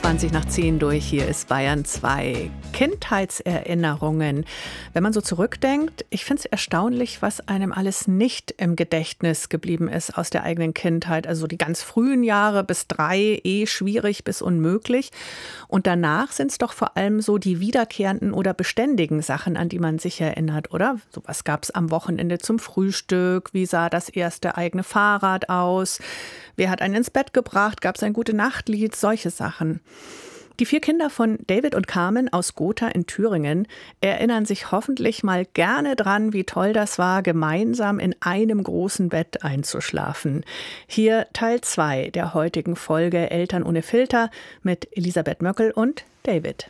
20 nach 10 durch. Hier ist Bayern 2. Kindheitserinnerungen. Wenn man so zurückdenkt, ich finde es erstaunlich, was einem alles nicht im Gedächtnis geblieben ist aus der eigenen Kindheit. Also die ganz frühen Jahre bis 3, schwierig bis unmöglich. Und danach sind es doch vor allem so die wiederkehrenden oder beständigen Sachen, an die man sich erinnert, oder? So was gab es am Wochenende zum Frühstück? Wie sah das erste eigene Fahrrad aus? Wer hat einen ins Bett gebracht? Gab es ein Gute-Nacht-Lied? Solche Sachen. Die 4 Kinder von David und Carmen aus Gotha in Thüringen erinnern sich hoffentlich mal gerne dran, wie toll das war, gemeinsam in einem großen Bett einzuschlafen. Hier Teil 2 der heutigen Folge Eltern ohne Filter mit Elisabeth Möckel und David.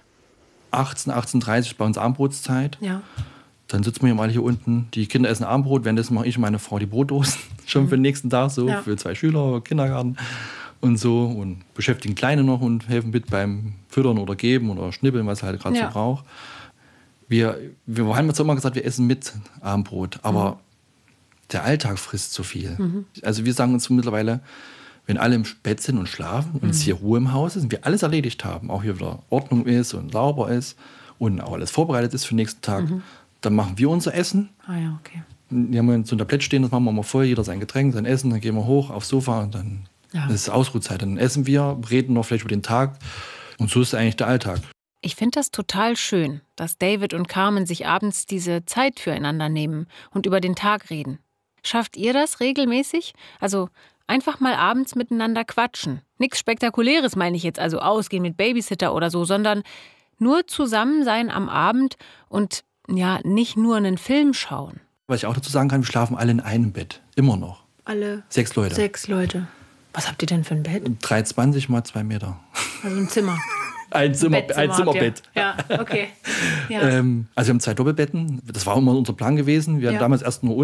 18:30 bei uns Abendbrotszeit. Ja. Dann sitzen wir mal hier unten, die Kinder essen Abendbrot, währenddessen mache ich und meine Frau die Brotdosen. Schon für den nächsten Tag so, für 2 Schüler, Kindergarten und so. Und beschäftigen Kleine noch und helfen mit beim Füttern oder Geben oder Schnippeln, was er halt gerade so braucht. Wir haben jetzt immer gesagt, wir essen mit Abendbrot, aber der Alltag frisst zu viel. Also wir sagen uns so mittlerweile, wenn alle im Bett sind und schlafen und es hier Ruhe im Haus ist und wir alles erledigt haben, auch hier wieder Ordnung ist und sauber ist und auch alles vorbereitet ist für den nächsten Tag, dann machen wir unser Essen. Ah ja, okay. Wir haben so ein Tablett stehen, das machen wir mal voll, jeder sein Getränk, sein Essen, dann gehen wir hoch aufs Sofa und dann ist Ausruhzeit. Dann essen wir, reden noch vielleicht über den Tag und so ist eigentlich der Alltag. Ich finde das total schön, dass David und Carmen sich abends diese Zeit füreinander nehmen und über den Tag reden. Schafft ihr das regelmäßig? Also einfach mal abends miteinander quatschen. Nichts Spektakuläres meine ich jetzt, also ausgehen mit Babysitter oder so, sondern nur zusammen sein am Abend und nicht nur einen Film schauen. Was ich auch dazu sagen kann, wir schlafen alle in einem Bett. Immer noch. Alle? 6 Leute. 6 Leute. Was habt ihr denn für ein Bett? 3,20 mal 2 Meter. Also ein Zimmer. Ein Zimmerbett. Ja, okay. Ja. Also wir haben 2 Doppelbetten. Das war immer unser Plan gewesen. Wir haben damals erst nur